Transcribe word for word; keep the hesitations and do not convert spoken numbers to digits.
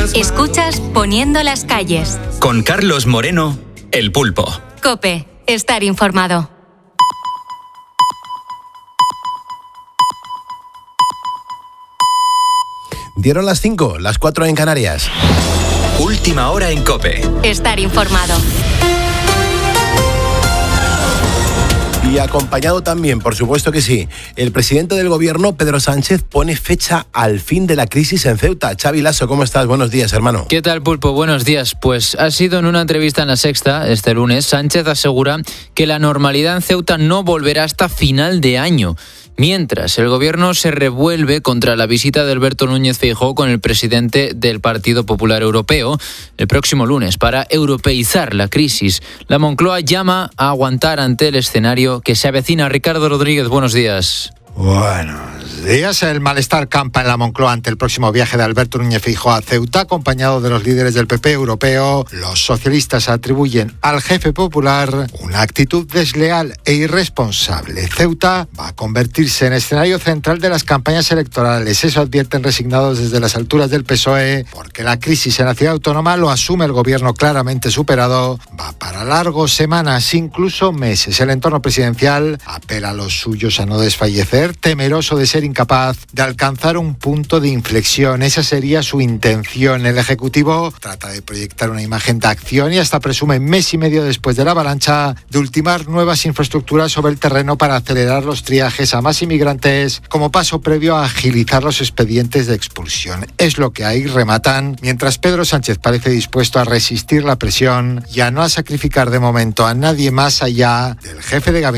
Escuchas Poniendo las calles. Con Carlos Moreno, El Pulpo. COPE. Estar informado. Dieron las cinco, las cuatro en Canarias. Última hora en COPE. Estar informado. Y acompañado también, por supuesto que sí, el presidente del gobierno, Pedro Sánchez, pone fecha al fin de la crisis en Ceuta. Xavi Lasso, ¿cómo estás? Buenos días, hermano. ¿Qué tal, Pulpo? Buenos días. Pues ha sido en una entrevista en La Sexta este lunes. Sánchez asegura que la normalidad en Ceuta no volverá hasta final de año. Mientras, el gobierno se revuelve contra la visita de Alberto Núñez Feijóo con el presidente del Partido Popular Europeo el próximo lunes para europeizar la crisis. La Moncloa llama a aguantar ante el escenario que se avecina. Ricardo Rodríguez, buenos días. Buenos días. El malestar campa en la Moncloa ante el próximo viaje de Alberto Núñez Feijóo a Ceuta, acompañado de los líderes del P P europeo. Los socialistas atribuyen al jefe popular una actitud desleal e irresponsable. Ceuta va a convertirse en escenario central de las campañas electorales. Eso advierten resignados desde las alturas del P S O E, porque la crisis en la ciudad autónoma, lo asume el gobierno claramente superado, va para largos, semanas, incluso meses. El entorno presidencial apela a los suyos a no desfallecer, temeroso de ser incapaz de alcanzar un punto de inflexión. Esa sería su intención. El Ejecutivo trata de proyectar una imagen de acción y hasta presume, mes y medio después de la avalancha, de ultimar nuevas infraestructuras sobre el terreno para acelerar los triajes a más inmigrantes como paso previo a agilizar los expedientes de expulsión. Es lo que ahí rematan, mientras Pedro Sánchez parece dispuesto a resistir la presión y a no a sacrificar de momento a nadie más allá del jefe de gabinete